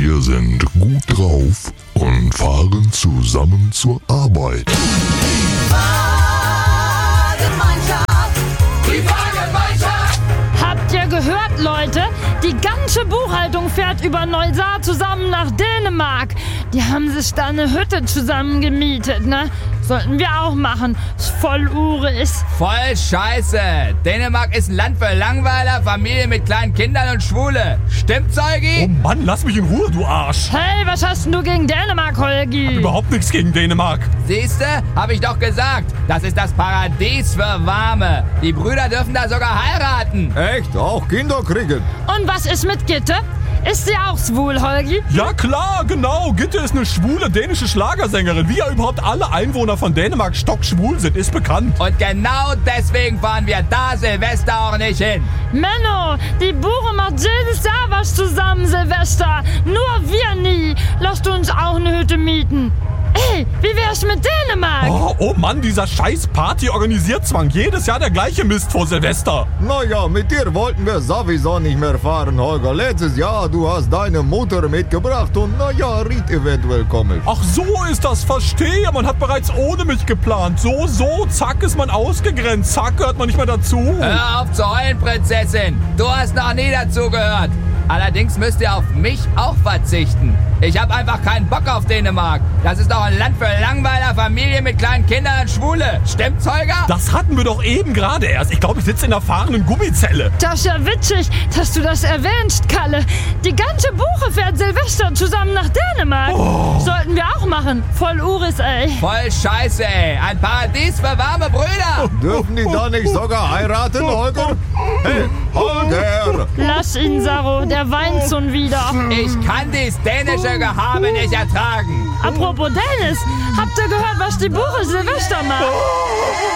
Wir sind gut drauf und fahren zusammen zur Arbeit. Habt ihr gehört, Leute? Die ganze Buchhaltung fährt über Neusaar zusammen nach Dänemark. Die haben sich da eine Hütte zusammen gemietet, ne? Sollten wir auch machen. Ist voll urig. Voll scheiße. Dänemark ist ein Land für Langweiler, Familien mit kleinen Kindern und Schwule. Stimmt's, Holgi? Oh Mann, lass mich in Ruhe, du Arsch. Hey, was hast denn du gegen Dänemark, Holgi? Überhaupt nichts gegen Dänemark. Siehste, hab ich doch gesagt. Das ist das Paradies für Warme. Die Brüder dürfen da sogar heiraten. Echt? Auch Kinder kriegen? Und was ist mit Gitte? Ist sie auch schwul, Holgi? Ja klar, genau. Gitte ist eine schwule dänische Schlagersängerin. Wie ja überhaupt alle Einwohner von Dänemark stockschwul sind, ist bekannt. Und genau deswegen fahren wir da Silvester auch nicht hin. Menno, die Buche macht jedes Jahr was zusammen, Silvester. Nur wir nie. Lasst uns auch eine Hütte mieten. Ey, wie wär's mit Dänemark? Oh Mann, dieser scheiß Party-Organisierzwang. Jedes Jahr der gleiche Mist vor Silvester. Naja, mit dir wollten wir sowieso nicht mehr fahren, Holger. Letztes Jahr, du hast deine Mutter mitgebracht und naja, riet eventuell komisch. Ach so ist das, verstehe. Man hat bereits ohne mich geplant. So, zack ist man ausgegrenzt. Zack, gehört man nicht mehr dazu. Hör auf zu heulen, Prinzessin. Du hast noch nie dazu gehört. Allerdings müsst ihr auf mich auch verzichten. Ich hab einfach keinen Bock auf Dänemark. Das ist doch ein Land für Langweiler, Familien mit kleinen Kindern und Schwule. Stimmt's, Holger? Das hatten wir doch eben gerade erst. Ich glaube, ich sitze in einer fahrenden Gummizelle. Das ist ja witzig, dass du das erwähnst, Kalle. Die ganze Buche fährt Silvester zusammen nach Dänemark. Sollten wir auch machen. Voll Uris, ey. Voll scheiße, ey. Ein Paradies für warme Brüder. Dürfen die da nicht sogar heiraten, Holger? Hey, Holger! Lass ihn, Saro, der weint schon wieder. Ich kann dies dänische Gehabe nicht ertragen. Apropos Dennis, habt ihr gehört, was die Buche Silvester macht?